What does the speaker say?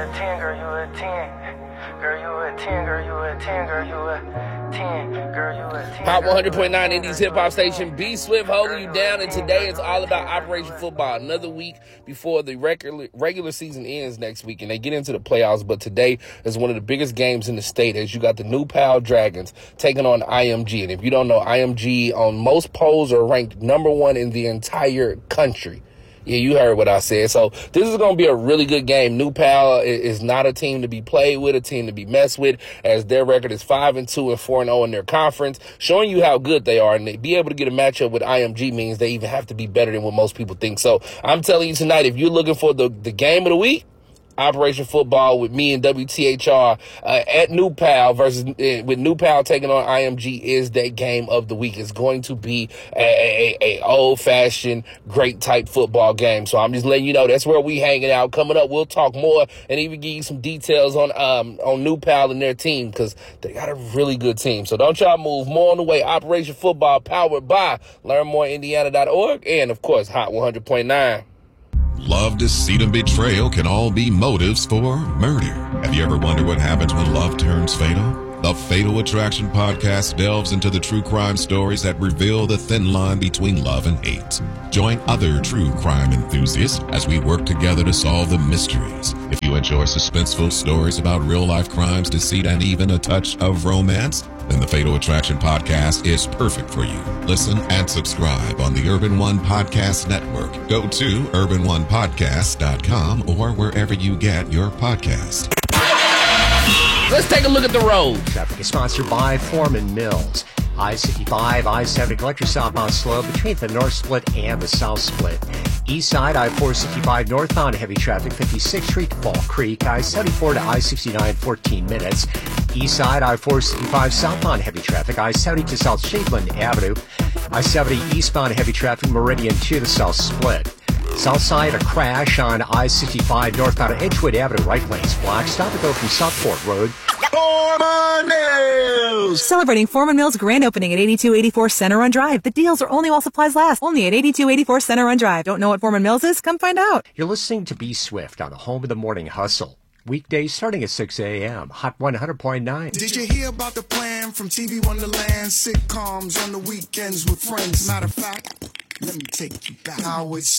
a 10, girl, you a 10. Girl, you a 10, girl, you a 10, girl, you a 10, girl, you a 10. Hot 100.9 Indies Hip Hop Station. B Swift holding you down, and today it's all about Operation Football. Another week before the regular season ends next week, and they get into the playoffs. But today is one of the biggest games in the state, as you got the New Pal Dragons taking on IMG. And if you don't know, IMG on most polls are ranked number one in the entire country. Yeah, you heard what I said. So this is going to be a really good game. New Pal is not a team to be played with, a team to be messed with, as their record is 5-2 and 4-0 in their conference, showing you how good they are. And to be able to get a matchup with IMG means they even have to be better than what most people think. So I'm telling you tonight, if you're looking for the game of the week, Operation Football with me and WTHR at New Pal versus with New Pal taking on IMG is that game of the week. It's going to be a old-fashioned, great type football game. So I'm just letting you know that's where we hanging out. Coming up, we'll talk more and even give you some details on New Pal and their team, because they got a really good team. So don't y'all move. More on the way. Operation Football powered by LearnMoreIndiana.org and, of course, Hot 100.9. Love, deceit, and betrayal can all be motives for murder. Have you ever wondered what happens when love turns fatal? The Fatal Attraction podcast delves into the true crime stories that reveal the thin line between love and hate. Join other true crime enthusiasts as we work together to solve the mysteries. If you enjoy suspenseful stories about real-life crimes, deceit, and even a touch of romance, then the Fatal Attraction podcast is perfect for you. Listen and subscribe on the Urban One Podcast Network. Go to urbanonepodcast.com or wherever you get your podcast. Let's take a look at the road. Traffic is sponsored by Foreman Mills. I-65, I-70, collect your southbound slow between the north split and the south split. East side, I-465 northbound heavy traffic, 56th Street to Fall Creek. I-74 to I-69, 14 minutes. East side, I-465 southbound heavy traffic, I-70 to South Shadeland Avenue. I-70 eastbound heavy traffic, Meridian to the south split. South side, a crash on I-65 northbound Edgewood Avenue, right lanes blocked. Stop and go from Southport Road. Foreman Mills! Celebrating Foreman Mills' grand opening at 8284 Center Run Drive. The deals are only while supplies last. Only at 8284 Center Run Drive. Don't know what Foreman Mills is? Come find out. You're listening to B Swift on the home of the morning hustle. Weekdays starting at 6 a.m. Hot 100.9. Did you hear about the plan from TV Wonderland? Sitcoms on the weekends with friends. Matter of fact, let me take you back. How it's